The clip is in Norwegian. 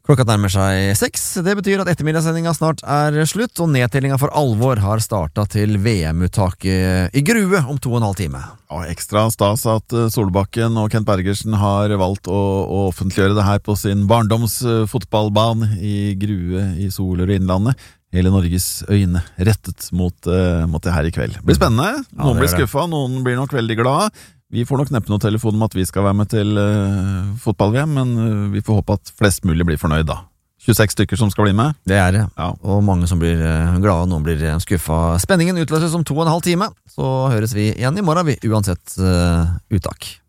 Klokka nærmer seg 6. Det betyr at ettermiddagssendinga snart slutt, og nedtellinga for alvor har startet til VM-uttaket i Grue om 2,5 timer. Og ekstra stas at Solbakken og Kent Bergersen har valgt å offentliggjøre det her på sin barndomsfotballbane i Grue i Solør og Innlandet. Hele Norges øyne rettet mot det her i kveld. Det blir spennende. Noen blir skuffet, noen blir nok veldig glad. Vi får nok neppe noe telefon om at vi skal være med til fotball-VM, men vi får håpe at flest mulig blir fornøyd da. 26 stykker som skal bli med. Det det, Ja. Og mange som blir glade, og noen blir skuffet. Spenningen utløses om 2,5 timer, så høres vi igjen i morgen, uansett uttak.